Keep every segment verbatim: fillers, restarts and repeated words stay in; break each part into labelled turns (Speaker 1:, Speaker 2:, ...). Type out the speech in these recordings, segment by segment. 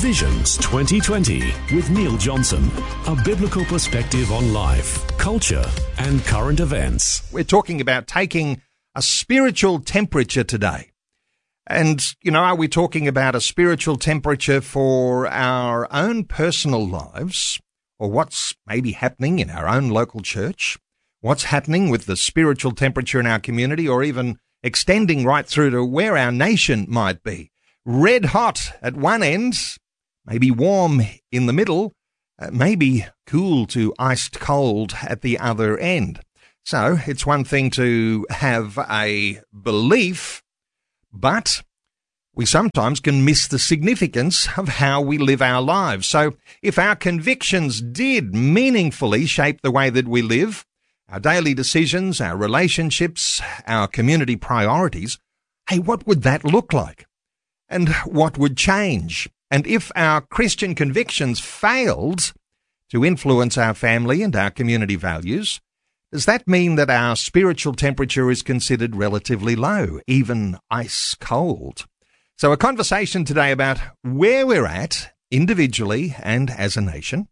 Speaker 1: Visions twenty twenty with Neil Johnson. A biblical perspective on life, culture and current events.
Speaker 2: We're talking about taking a spiritual temperature today. And, you know, are we talking about a spiritual temperature for our own personal lives, or what's maybe happening in our own local church? What's happening with the spiritual temperature in our community, or even extending right through to where our nation might be? Red hot at one end, maybe warm in the middle, uh, maybe cool to iced cold at the other end. So it's one thing to have a belief, but we sometimes can miss the significance of how we live our lives. So if our convictions did meaningfully shape the way that we live, our daily decisions, our relationships, our community priorities, hey, what would that look like? And what would change? And if our Christian convictions failed to influence our family and our community values, does that mean that our spiritual temperature is considered relatively low, even ice cold? So a conversation today about where we're at individually and as a nation,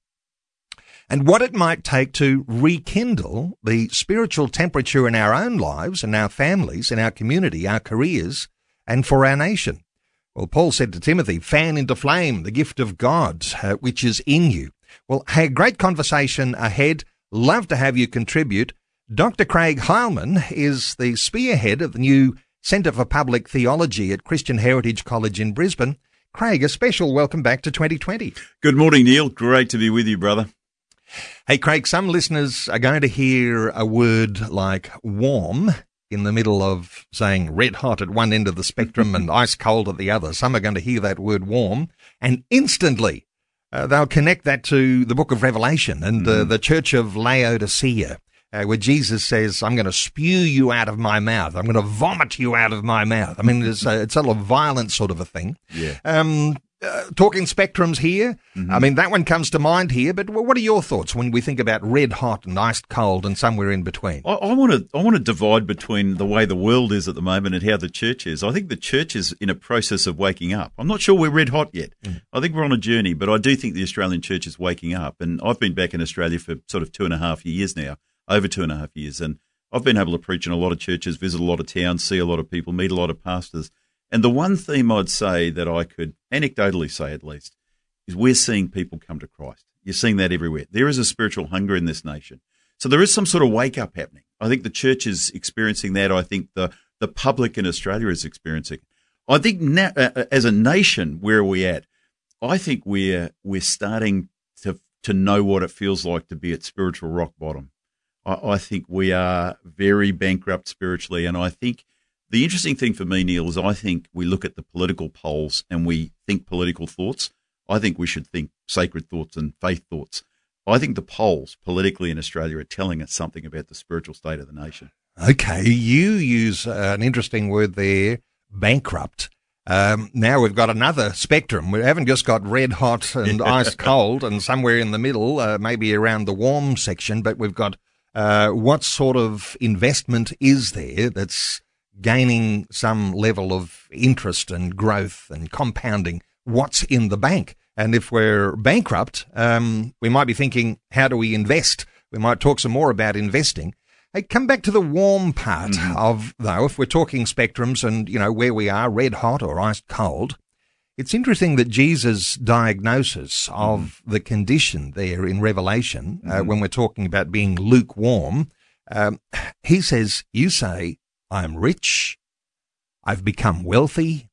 Speaker 2: and what it might take to rekindle the spiritual temperature in our own lives, in our families, in our community, our careers, and for our nation. Well, Paul said to Timothy, fan into flame the gift of God, uh, which is in you. Well, hey, great conversation ahead. Love to have you contribute. Doctor Craig Heilman is the spearhead of the new Centre for Public Theology at Christian Heritage College in Brisbane. Craig, a special welcome back to twenty twenty.
Speaker 3: Good morning, Neil. Great to be with you, brother.
Speaker 2: Hey, Craig, some listeners are going to hear a word like warm in the middle of saying red hot at one end of the spectrum and ice cold at the other. Some are going to hear that word warm, and instantly uh, they'll connect that to the book of Revelation and uh, the church of Laodicea, uh, where Jesus says, I'm going to spew you out of my mouth. I'm going to vomit you out of my mouth. I mean, it's a, it's a violent sort of a thing.
Speaker 3: Yeah.
Speaker 2: Um, Uh, talking spectrums here.
Speaker 3: Mm-hmm.
Speaker 2: I mean, that one comes to mind here, but what are your thoughts when we think about red hot and iced cold and somewhere in between?
Speaker 3: I, I want to I want to divide between the way the world is at the moment and how the church is. I think the church is in a process of waking up. I'm not sure we're red hot yet. Mm. I think we're on a journey, but I do think the Australian church is waking up. And I've been back in Australia for sort of two and a half years now, over two and a half years. And I've been able to preach in a lot of churches, visit a lot of towns, see a lot of people, meet a lot of pastors. And the one theme I'd say that I could anecdotally say at least is we're seeing people come to Christ. You're seeing that everywhere. There is a spiritual hunger in this nation. So there is some sort of wake up happening. I think the church is experiencing that. I think the, the public in Australia is experiencing. I think now, uh, as a nation, where are we at? I think we're we're starting to to know what it feels like to be at spiritual rock bottom. I, I think we are very bankrupt spiritually, and I think the interesting thing for me, Neil, is I think we look at the political polls and we think political thoughts. I think we should think sacred thoughts and faith thoughts. I think the polls politically in Australia are telling us something about the spiritual state of the nation.
Speaker 2: Okay, you use uh, an interesting word there, bankrupt. Um, now we've got another spectrum. We haven't just got red hot and ice cold and somewhere in the middle, uh, maybe around the warm section, but we've got uh, what sort of investment is there that's gaining some level of interest and growth and compounding what's in the bank. And if we're bankrupt, um, we might be thinking, how do we invest? We might talk some more about investing. Hey, come back to the warm part mm-hmm. of, though, if we're talking spectrums and, you know, where we are, red hot or iced cold, it's interesting that Jesus' diagnosis mm-hmm. of the condition there in Revelation, mm-hmm. uh, when we're talking about being lukewarm, um, he says, you say, I'm rich, I've become wealthy,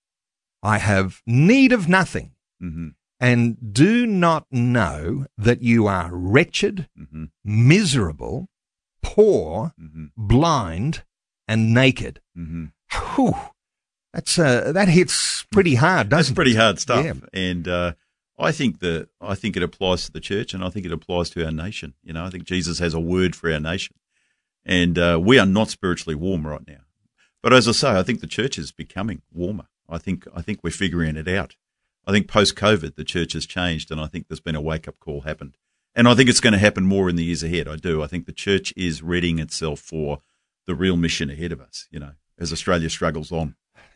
Speaker 2: I have need of nothing,
Speaker 3: mm-hmm.
Speaker 2: and do not know that you are wretched,
Speaker 3: mm-hmm.
Speaker 2: miserable, poor,
Speaker 3: mm-hmm.
Speaker 2: blind, and naked.
Speaker 3: Mm-hmm.
Speaker 2: Whew, that's uh, that hits pretty hard, doesn't it?
Speaker 3: That's pretty hard stuff,
Speaker 2: yeah.
Speaker 3: and uh, I think the I think it applies to the church, and I think it applies to our nation. You know, I think Jesus has a word for our nation. And uh, we are not spiritually warm right now. But as I say, I think the church is becoming warmer. I think I think we're figuring it out. I think post-COVID, the church has changed, and I think there's been a wake-up call happened. And I think it's going to happen more in the years ahead. I do. I think the church is readying itself for the real mission ahead of us, you know, as Australia struggles on.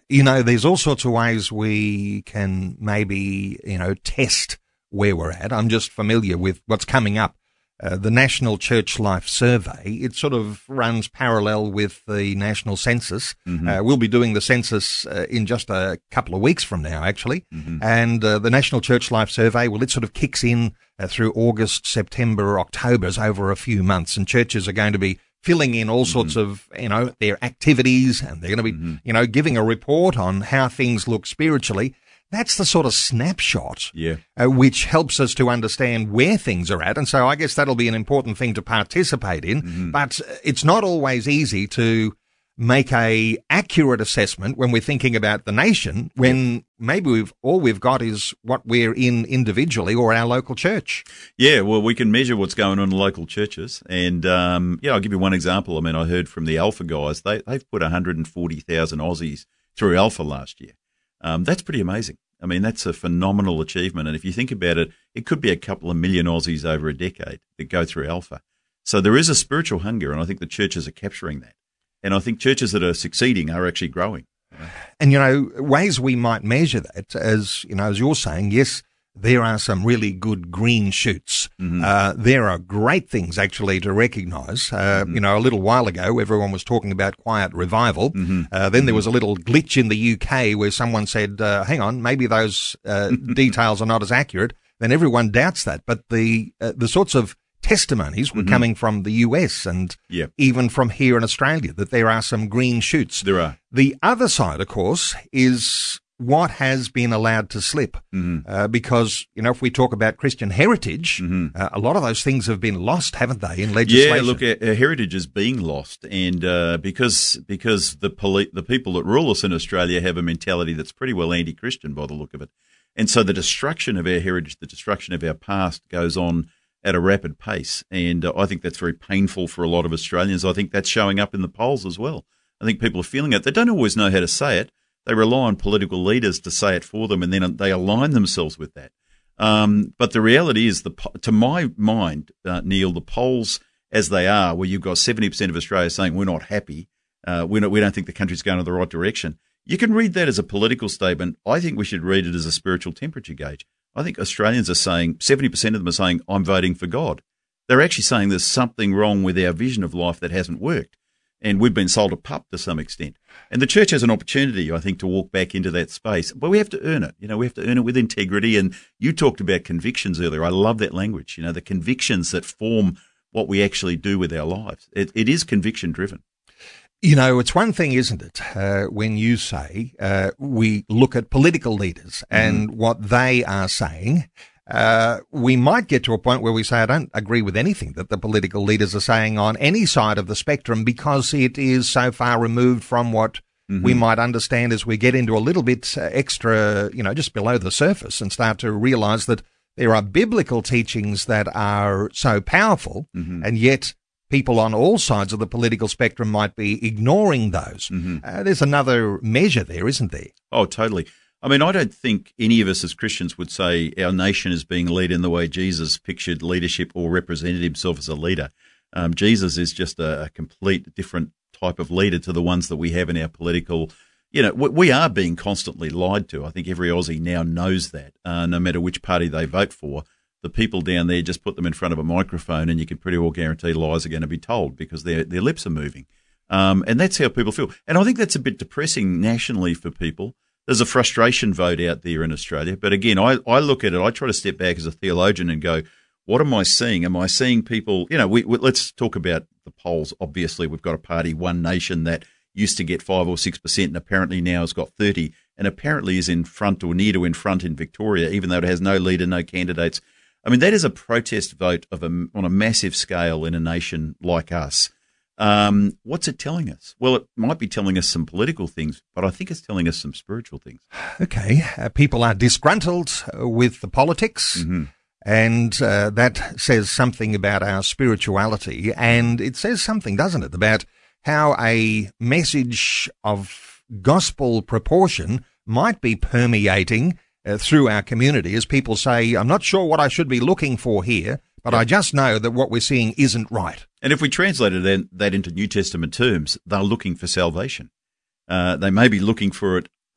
Speaker 2: You know, there's all sorts of ways we can maybe, you know, test where we're at. I'm just familiar with what's coming up. Uh, the National Church Life Survey, it sort of runs parallel with the National Census. Mm-hmm. Uh, we'll be doing the census uh, in just a couple of weeks from now, actually. Mm-hmm. And uh, the National Church Life Survey, well, it sort of kicks in uh, through August, September, October, over a few months. And churches are going to be filling in all mm-hmm. sorts of, you know, their activities, and they're going to be, mm-hmm. you know, giving a report on how things look spiritually. That's the sort of snapshot,
Speaker 3: yeah.
Speaker 2: uh, which helps us to understand where things are at. And so I guess that'll be an important thing to participate in. Mm-hmm. But it's not always easy to make a accurate assessment when we're thinking about the nation, when maybe we've all we've got is what we're in individually or our local church.
Speaker 3: Yeah, well, we can measure what's going on in local churches. And, um, yeah, I'll give you one example. I mean, I heard from the Alpha guys, they, they've put one hundred forty thousand Aussies through Alpha last year. Um, that's pretty amazing. I mean, that's a phenomenal achievement. And if you think about it, it could be a couple of million Aussies over a decade that go through Alpha. So there is a spiritual hunger, and I think the churches are capturing that. And I think churches that are succeeding are actually growing.
Speaker 2: And, you know, ways we might measure that, as, you know, as you're saying, yes, there are some really good green shoots. Mm-hmm. Uh, there are great things actually to recognise. Uh, mm-hmm. You know, a little while ago, everyone was talking about quiet revival. Mm-hmm. Uh, then there was a little glitch in the U K where someone said, uh, hang on, maybe those uh, details are not as accurate. Then everyone doubts that. But the uh, the sorts of testimonies were mm-hmm. coming from the U S and
Speaker 3: yep.
Speaker 2: even from here in Australia, that there are some green shoots.
Speaker 3: There are.
Speaker 2: The other side, of course, is what has been allowed to slip. Mm-hmm. Uh, because, you know, if we talk about Christian heritage, mm-hmm. uh, a lot of those things have been lost, haven't they, in legislation?
Speaker 3: Yeah, look, our, our heritage is being lost. And uh, because because the poli- the people that rule us in Australia have a mentality that's pretty well anti-Christian by the look of it. And so the destruction of our heritage, the destruction of our past goes on at a rapid pace. And uh, I think that's very painful for a lot of Australians. I think that's showing up in the polls as well. I think people are feeling it. They don't always know how to say it. They rely on political leaders to say it for them, and then they align themselves with that. Um, but the reality is, the to my mind, uh, Neil, the polls as they are, where you've got seventy percent of Australia saying we're not happy, uh, we not, we don't think the country's going in the right direction. You can read that as a political statement. I think we should read it as a spiritual temperature gauge. I think Australians are saying, seventy percent of them are saying, I'm voting for God. They're actually saying there's something wrong with our vision of life that hasn't worked. And we've been sold a pup to some extent. And the church has an opportunity, I think, to walk back into that space. But we have to earn it. You know, we have to earn it with integrity. And you talked about convictions earlier. I love that language. You know, the convictions that form what we actually do with our lives. It, it is conviction driven.
Speaker 2: You know, it's one thing, isn't it, uh, when you say uh, we look at political leaders and mm-hmm. what they are saying. Uh, we might get to a point where we say, I don't agree with anything that the political leaders are saying on any side of the spectrum, because it is so far removed from what mm-hmm. we might understand as we get into a little bit extra, you know, just below the surface and start to realize that there are biblical teachings that are so powerful, mm-hmm. and yet people on all sides of the political spectrum might be ignoring those. Mm-hmm. Uh, there's another measure there, isn't there?
Speaker 3: Oh, totally. I mean, I don't think any of us as Christians would say our nation is being led in the way Jesus pictured leadership or represented himself as a leader. Um, Jesus is just a, a complete different type of leader to the ones that we have in our political. You know, we, we are being constantly lied to. I think every Aussie now knows that, uh, no matter which party they vote for. The people down there just put them in front of a microphone and you can pretty well guarantee lies are going to be told because their their lips are moving. Um, and that's how people feel. And I think that's a bit depressing nationally for people. There's a frustration vote out there in Australia. But again, I, I look at it, I try to step back as a theologian and go, what am I seeing? Am I seeing people, you know, we, we, let's talk about the polls. Obviously, we've got a party, One Nation, that used to get five or six percent and apparently now has got thirty and apparently is in front or near to in front in Victoria, even though it has no leader, no candidates. I mean, that is a protest vote of a, on a massive scale in a nation like us. Um, what's it telling us? Well, it might be telling us some political things, but I think it's telling us some spiritual things.
Speaker 2: Okay. Uh, people are disgruntled uh, with the politics, mm-hmm. and uh, that says something about our spirituality, and it says something, doesn't it, about how a message of gospel proportion might be permeating uh, through our community as people say, I'm not sure what I should be looking for here, but yep. I just know that what we're seeing isn't right.
Speaker 3: And if we translated that, that into New Testament terms, they're looking for salvation. Uh, they may be looking for it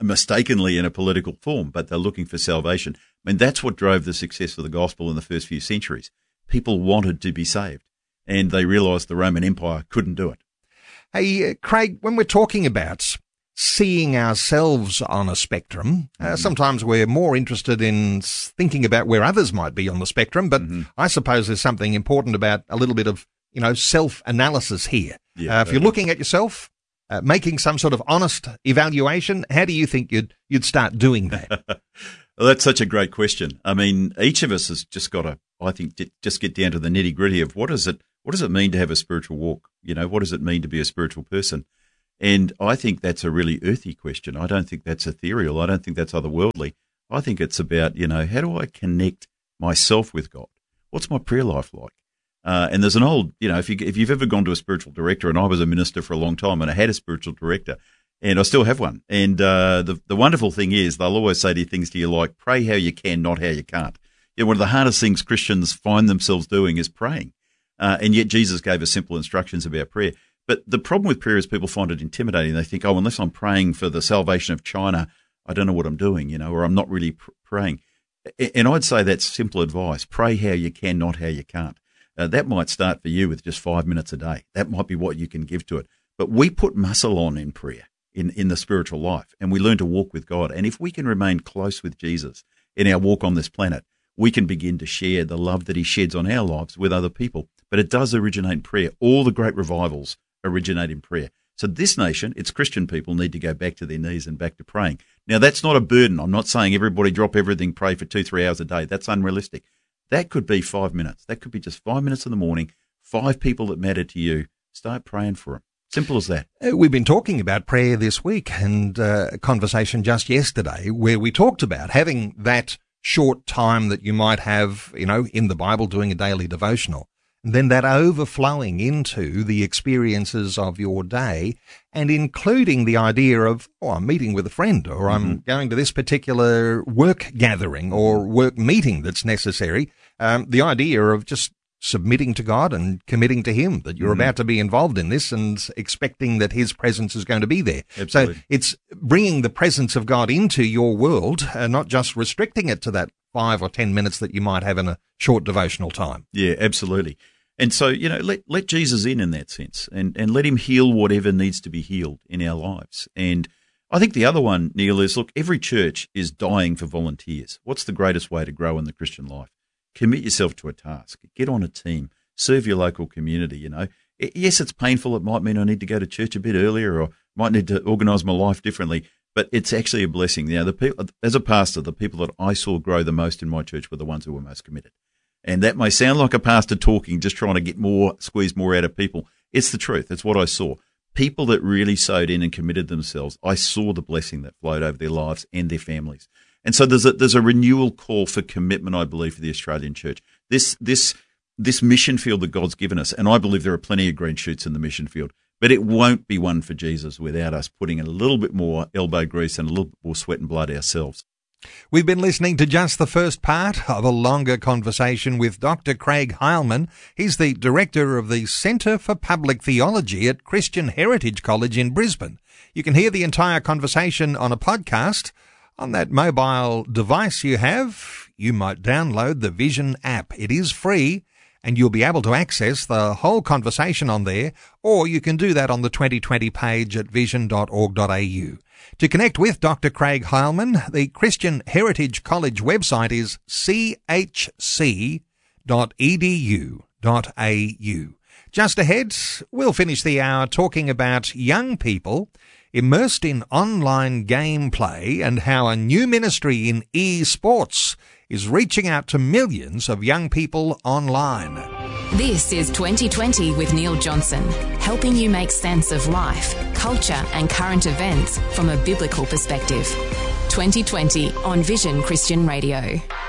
Speaker 3: mistakenly in a political form, but they're looking for salvation. I mean, that's what drove the success of the gospel in the first few centuries. People wanted to be saved, and they realised the Roman Empire couldn't do it.
Speaker 2: Hey, uh, Craig, when we're talking about seeing ourselves on a spectrum, uh, mm-hmm. sometimes we're more interested in thinking about where others might be on the spectrum, but mm-hmm. I suppose there's something important about a little bit of, you know, self-analysis here. Yeah, uh, if you're looking at yourself, uh, making some sort of honest evaluation, how do you think you'd you'd start doing that?
Speaker 3: Well, that's such a great question. I mean, each of us has just got to, I think, just get down to the nitty-gritty of what is it, what does it mean to have a spiritual walk? You know, what does it mean to be a spiritual person? And I think that's a really earthy question. I don't think that's ethereal. I don't think that's otherworldly. I think it's about, you know, how do I connect myself with God? What's my prayer life like? Uh, and there's an old, you know, if, you, if you've ever gone to a spiritual director, and I was a minister for a long time and I had a spiritual director, and I still have one. And uh, the, the wonderful thing is they'll always say to things to you like, pray how you can, not how you can't. You know, one of the hardest things Christians find themselves doing is praying. Uh, and yet Jesus gave us simple instructions about prayer. But the problem with prayer is people find it intimidating. They think, oh, unless I'm praying for the salvation of China, I don't know what I'm doing, you know, or I'm not really pr- praying. And I'd say that's simple advice. Pray how you can, not how you can't. Uh, that might start for you with just five minutes a day. That might be what you can give to it. But we put muscle on in prayer, in, in the spiritual life, and we learn to walk with God. And if we can remain close with Jesus in our walk on this planet, we can begin to share the love that he sheds on our lives with other people. But it does originate in prayer. All the great revivals originate in prayer. So this nation, its Christian people, need to go back to their knees and back to praying. Now, that's not a burden. I'm not saying everybody drop everything, pray for two, three hours a day. That's unrealistic. That could be five minutes. That could be just five minutes in the morning, five people that matter to you. Start praying for them. Simple as that.
Speaker 2: Uh, we've been talking about prayer this week, and uh, a conversation just yesterday where we talked about having that short time that you might have, you know, in the Bible doing a daily devotional. And then that overflowing into the experiences of your day, and including the idea of, oh, I'm meeting with a friend, or I'm mm-hmm. going to this particular work gathering or work meeting that's necessary. Um, the idea of just submitting to God and committing to him that you're mm-hmm. about to be involved in this and expecting that his presence is going to be there.
Speaker 3: Absolutely.
Speaker 2: So it's bringing the presence of God into your world, uh, not just restricting it to that five or ten minutes that you might have in a short devotional time.
Speaker 3: Yeah, absolutely. And so, you know, let, let Jesus in in that sense, and, and let him heal whatever needs to be healed in our lives. And I think the other one, Neil, is, look, every church is dying for volunteers. What's the greatest way to grow in the Christian life? Commit yourself to a task. Get on a team. Serve your local community, you know. Yes, it's painful. It might mean I need to go to church a bit earlier, or might need to organise my life differently. But it's actually a blessing. Now, the people, as a pastor, the people that I saw grow the most in my church were the ones who were most committed. And that may sound like a pastor talking, just trying to get more, squeeze more out of people. It's the truth. It's what I saw. People that really sowed in and committed themselves, I saw the blessing that flowed over their lives and their families. And so there's a, there's a renewal call for commitment, I believe, for the Australian church. This, this, this mission field that God's given us, and I believe there are plenty of green shoots in the mission field, but it won't be one for Jesus without us putting in a little bit more elbow grease and a little bit more sweat and blood ourselves.
Speaker 2: We've been listening to just the first part of a longer conversation with Doctor Craig Heilman. He's the director of the Centre for Public Theology at Christian Heritage College in Brisbane. You can hear the entire conversation on a podcast. On that mobile device you have, you might download the Vision app. It is free, and you'll be able to access the whole conversation on there, or you can do that on the twenty twenty page at vision dot org dot a u. To connect with Doctor Craig Heilman, the Christian Heritage College website is c h c dot e d u dot a u. Just ahead, we'll finish the hour talking about young people immersed in online gameplay and how a new ministry in e-sports is reaching out to millions of young people online.
Speaker 4: This is twenty twenty with Neil Johnson, helping you make sense of life, culture and current events from a biblical perspective. twenty twenty on Vision Christian Radio.